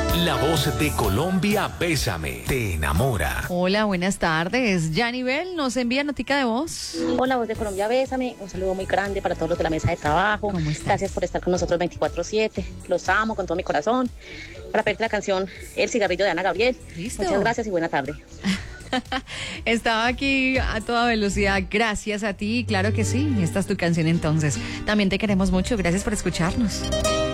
La voz de Colombia, Bésame, te enamora. Hola, buenas tardes. Yanibel nos envía notica de voz. Hola, voz de Colombia, Bésame. Un saludo muy grande para todos los de la mesa de trabajo. ¿Cómo estás? Gracias por estar con nosotros 24/7. Los amo con todo mi corazón. Para pedirte la canción El cigarrillo de Ana Gabriel. Listo. Muchas gracias y buena tarde. Estaba aquí a toda velocidad. Gracias a ti. Claro que sí. Esta es tu canción entonces. También te queremos mucho. Gracias por escucharnos.